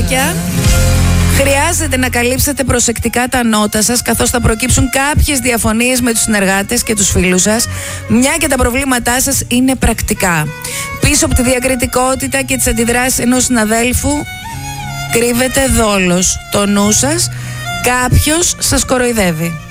παιδάκια, χρειάζεται να καλύψετε προσεκτικά τα νότα σας, καθώς θα προκύψουν κάποιες διαφωνίες με τους συνεργάτες και τους φίλους σας, μια και τα προβλήματά σας είναι πρακτικά. Πίσω από τη διακριτικότητα και τις αντιδράσεις ενός συναδέλφου κρύβεται δόλος. Το νου σας, κάποιος σας κοροϊδεύει.